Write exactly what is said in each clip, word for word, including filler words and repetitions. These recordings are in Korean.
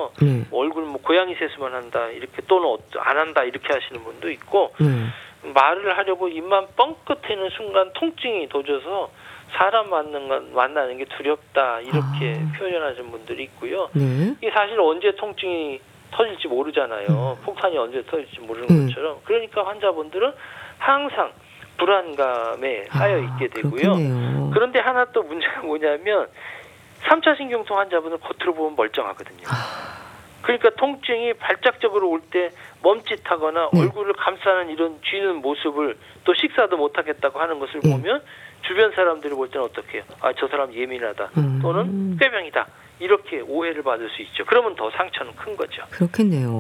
해서 네. 얼굴 뭐 고양이 세수만 한다 이렇게 또는 안 한다 이렇게 하시는 분도 있고 네. 말을 하려고 입만 뻥끗하는 순간 통증이 도져서 사람 만나는, 건, 만나는 게 두렵다 이렇게 아. 표현하시는 분들이 있고요. 네. 이게 사실 언제 통증이 터질지 모르잖아요. 음. 폭탄이 언제 터질지 모르는 음. 것처럼. 그러니까 환자분들은 항상 불안감에 쌓여 있게 아, 되고요. 그렇겠네요. 그런데 하나 또 문제가 뭐냐면 삼 차 신경통 환자분은 겉으로 보면 멀쩡하거든요. 아. 그러니까 통증이 발작적으로 올 때 멈칫하거나 네. 얼굴을 감싸는 이런 쥐는 모습을 또 식사도 못하겠다고 하는 것을 네. 보면 주변 사람들이 볼 때는 어떻게 해요? 아, 저 사람 예민하다 음. 또는 꾀병이다 이렇게 오해를 받을 수 있죠. 그러면 더 상처는 큰 거죠. 그렇겠네요.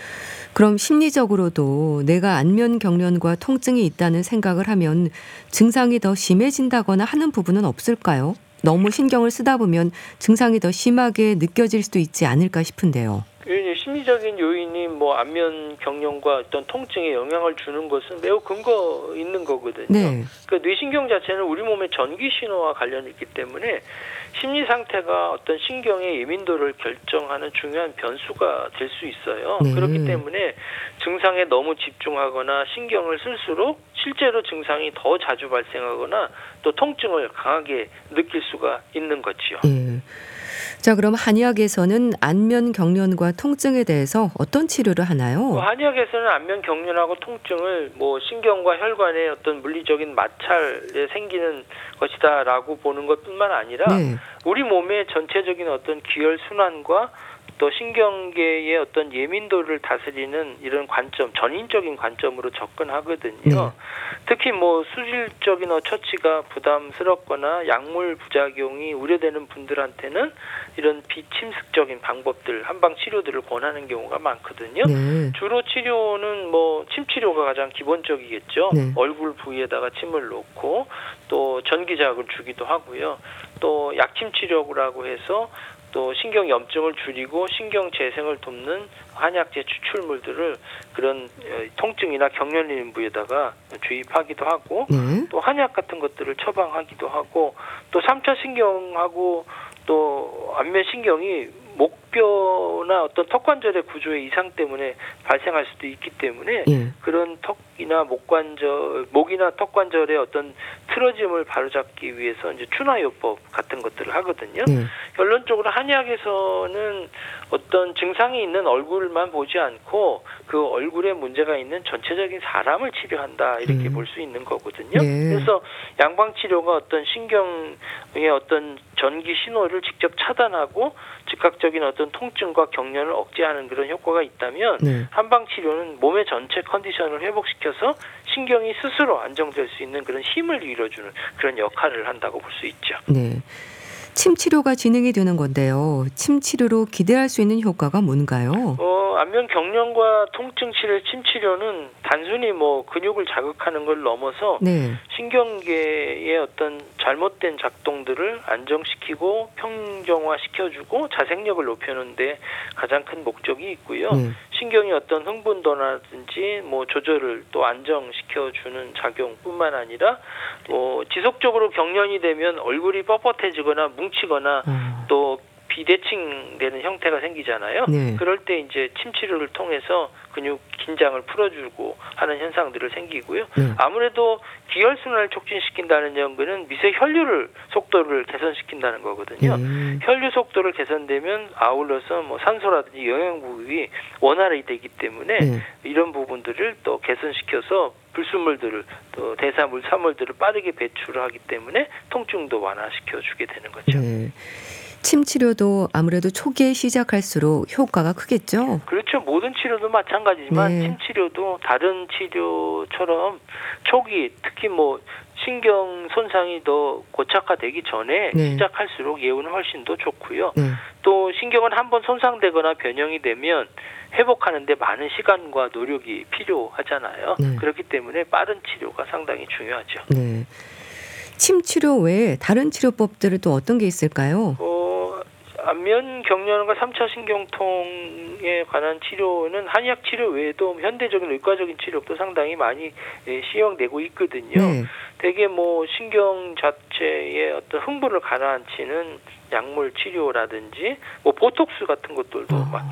그럼 심리적으로도 내가 안면 경련과 통증이 있다는 생각을 하면 증상이 더 심해진다거나 하는 부분은 없을까요? 너무 신경을 쓰다 보면 증상이 더 심하게 느껴질 수도 있지 않을까 싶은데요. 심리적인 요인이 뭐 안면 경련과 어떤 통증에 영향을 주는 것은 매우 근거 있는 거거든요. 네. 그러니까 뇌신경 자체는 우리 몸의 전기 신호와 관련이 있기 때문에 심리 상태가 어떤 신경의 예민도를 결정하는 중요한 변수가 될 수 있어요. 네. 그렇기 때문에 증상에 너무 집중하거나 신경을 쓸수록 실제로 증상이 더 자주 발생하거나 또 통증을 강하게 느낄 수가 있는 거지요. 예. 자, 그럼 한의학에서는 안면 경련과 통증에 대해서 어떤 치료를 하나요? 뭐 한의학에서는 안면 경련하고 통증을 뭐 신경과 혈관의 어떤 물리적인 마찰에 생기는 것이다라고 보는 것뿐만 아니라 네. 우리 몸의 전체적인 어떤 기혈 순환과 또 신경계의 어떤 예민도를 다스리는 이런 관점, 전인적인 관점으로 접근하거든요. 네. 특히 뭐 수질적인 처치가 부담스럽거나 약물 부작용이 우려되는 분들한테는 이런 비침습적인 방법들, 한방 치료들을 권하는 경우가 많거든요. 네. 주로 치료는 뭐 침 치료가 가장 기본적이겠죠. 네. 얼굴 부위에다가 침을 놓고 또 전기자극을 주기도 하고요. 또 약침 치료라고 해서 또 신경 염증을 줄이고 신경 재생을 돕는 한약재 추출물들을 그런 통증이나 경련 있는 부위에다가 주입하기도 하고 네. 또 한약 같은 것들을 처방하기도 하고 또 삼 차 신경하고 또 안면 신경이 목뼈나 어떤 턱관절의 구조의 이상 때문에 발생할 수도 있기 때문에 예. 그런 턱이나 목관절, 목이나 턱관절의 어떤 틀어짐을 바로잡기 위해서 이제 추나요법 같은 것들을 하거든요. 네. 결론적으로 한의학에서는 어떤 증상이 있는 얼굴만 보지 않고 그 얼굴에 문제가 있는 전체적인 사람을 치료한다 이렇게 음. 볼 수 있는 거거든요. 네. 그래서 양방 치료가 어떤 신경의 어떤 전기 신호를 직접 차단하고 즉각적인 어떤 통증과 경련을 억제하는 그런 효과가 있다면 네. 한방 치료는 몸의 전체 컨디션을 회복시켜서 신경이 스스로 안정될 수 있는 그런 힘을 잃어주는 그런 역할을 한다고 볼 수 있죠. 네. 침 치료가 진행이 되는 건데요. 침 치료로 기대할 수 있는 효과가 뭔가요? 어, 안면 경련과 통증 치료, 침 치료는 단순히 뭐 근육을 자극하는 걸 넘어서 네. 신경계의 어떤 잘못된 작동들을 안정시키고 평정화시켜주고 자생력을 높이는 데 가장 큰 목적이 있고요. 네. 신경이 어떤 흥분도라든지 뭐 조절을 또 안정시켜주는 작용뿐만 아니라 뭐 지속적으로 경련이 되면 얼굴이 뻣뻣해지거나 뭉치거나 어. 또 비대칭되는 형태가 생기잖아요. 네. 그럴 때 이제 침 치료를 통해서 근육 긴장을 풀어주고 하는 현상들을 생기고요. 네. 아무래도 기혈 순환을 촉진시킨다는 연구는 미세 혈류를 속도를 개선시킨다는 거거든요. 네. 혈류 속도를 개선되면 아울러서 뭐 산소라든지 영양분이 원활히 되기 때문에 네. 이런 부분들을 또 개선시켜서 불순물들을 또 대사물, 산물들을 빠르게 배출을 하기 때문에 통증도 완화시켜 주게 되는 거죠. 네. 침 치료도 아무래도 초기에 시작할수록 효과가 크겠죠? 그렇죠. 모든 치료도 마찬가지지만 네. 침 치료도 다른 치료처럼 초기 특히 뭐 신경 손상이 더 고착화되기 전에 네. 시작할수록 예후는 훨씬 더 좋고요. 네. 또 신경은 한번 손상되거나 변형이 되면 회복하는 데 많은 시간과 노력이 필요하잖아요. 네. 그렇기 때문에 빠른 치료가 상당히 중요하죠. 네. 침 치료 외에 다른 치료법들은 또 어떤 게 있을까요? 어, 안면 경련과 삼 차 신경통에 관한 치료는 한의학 치료 외에도 현대적인 의과적인 치료도 상당히 많이 시행되고 있거든요. 네. 대개 뭐 신경 자체의 어떤 흥분을 가라앉히는 약물 치료라든지 뭐 보톡스 같은 것들도 어. 막